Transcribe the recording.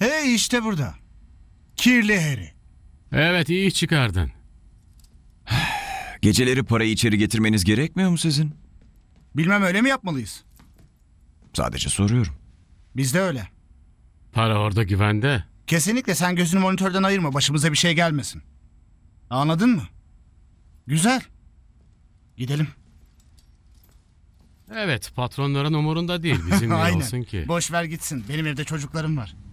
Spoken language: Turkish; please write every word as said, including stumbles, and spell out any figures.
Hey işte burada. Kirli Harry. Evet, iyi iş çıkardın. Geceleri parayı içeri getirmeniz gerekmiyor mu sizin? Bilmem öyle mi yapmalıyız? Sadece soruyorum. Biz de öyle. Para orada güvende. Kesinlikle sen gözünü monitörden ayırma. Başımıza bir şey gelmesin. Anladın mı? Güzel. Gidelim. Evet, patronların umurunda değil. Bizim niye Aynen. olsun ki? Boş ver gitsin. Benim evde çocuklarım var.